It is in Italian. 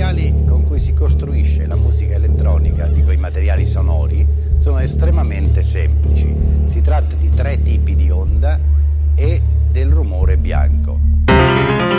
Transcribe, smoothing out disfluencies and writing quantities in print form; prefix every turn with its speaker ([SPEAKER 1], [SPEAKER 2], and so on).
[SPEAKER 1] materiali con cui si costruisce la musica elettronica, dico i materiali sonori, sono estremamente semplici.